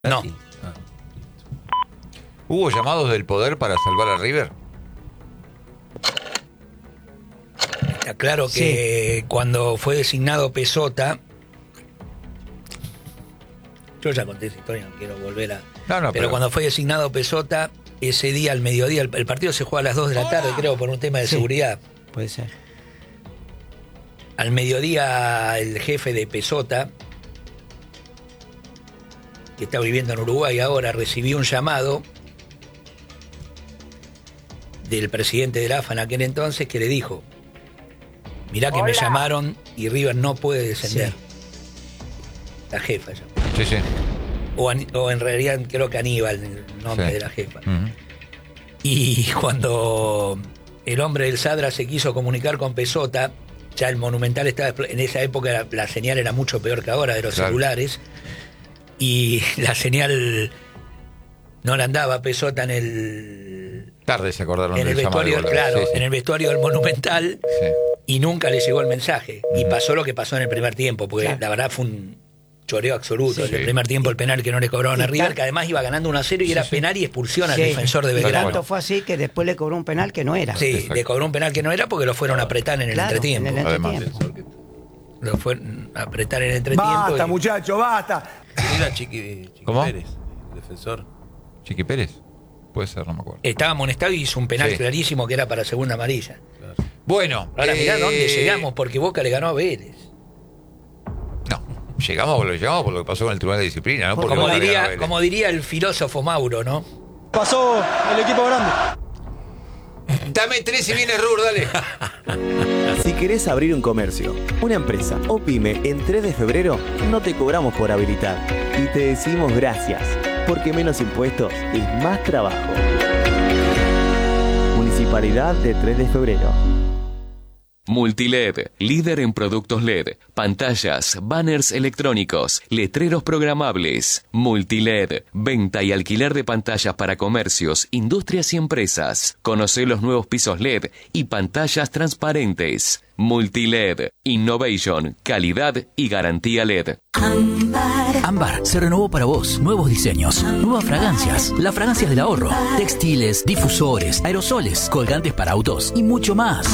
No. ¿Hubo llamados del poder para salvar a River? Está claro que cuando fue designado Pessota, yo ya conté esa historia, no quiero volver a... pero cuando fue designado Pessota, ese día al mediodía, el partido se juega a las 2 de la tarde, creo, por un tema de seguridad. Puede ser. Al mediodía, el jefe de Pessota, que está viviendo en Uruguay ahora, recibió un llamado del presidente de la AFA en aquel entonces, que le dijo: mirá que me llamaron y River no puede descender. La jefa ya. Sí, sí. O en realidad creo que Aníbal, el nombre de la jefa. Y cuando el hombre del Sadra se quiso comunicar con Pessota, ya el Monumental estaba... En esa época la señal era mucho peor que ahora de los celulares. Y la señal no la andaba Pessota en el... Tarde se acordaron en el vestuario, claro, en el vestuario del Monumental. Y nunca le llegó el mensaje. Y pasó lo que pasó en el primer tiempo, porque la verdad fue un choreo absoluto. En el primer tiempo el penal que no le cobraron a River, que además iba ganando 1-0 y era penal y expulsión al defensor de Belgrano. Tanto fue así que después le cobró un penal que no era. Sí, le cobró un penal que no era porque lo fueron a apretar en el entretiempo. En el entretiempo. Lo fueron a apretar en el entretiempo. Basta, muchacho, basta. Era Chiqui ¿Cómo? Pérez, defensor. ¿Chiqui Pérez? Puede ser, no me acuerdo. Estaba amonestado y hizo un penal clarísimo que era para segunda amarilla. Claro. Bueno. Ahora mirá dónde llegamos, porque Boca le ganó a Vélez. No, llegamos por lo que pasó con el Tribunal de Disciplina, ¿no? Porque Como diría el filósofo Mauro, ¿no? Pasó el equipo grande. Dame 3 y viene Rur, dale. Si querés abrir un comercio, una empresa o pyme en 3 de febrero, no te cobramos por habilitar. Y te decimos gracias, porque menos impuestos es más trabajo. Municipalidad de 3 de febrero. Multiled, líder en productos LED, pantallas, banners electrónicos, letreros programables. Multiled, venta y alquiler de pantallas para comercios, industrias y empresas. Conocé los nuevos pisos LED y pantallas transparentes. Multiled, innovation, calidad y garantía LED. Ámbar se renovó para vos. Nuevos diseños, nuevas fragancias, las fragancias del ahorro, textiles, difusores, aerosoles, colgantes para autos y mucho más.